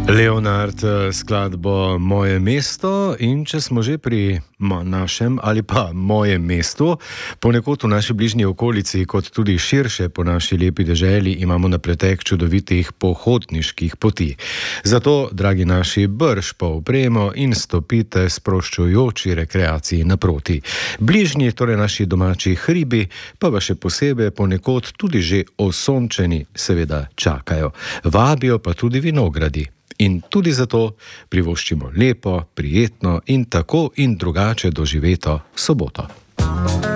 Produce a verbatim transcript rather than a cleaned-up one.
Leonard, skladbo Moje mesto, in če smo že pri našem ali pa mojem mestu, ponekod v naši bližnji okolici, kot tudi širše po naši lepi deželi, imamo na pretek čudovitih pohodniških poti. Zato, dragi naši, brž povpremo in stopite sproščujoči rekreaciji naproti. Bližnji, torej naši domači hribi, pa vas še posebej ponekod tudi že osončeni seveda čakajo. Vabijo pa tudi vinogradi. In tudi zato privoščimo lepo, prijetno in tako in drugače doživeto soboto.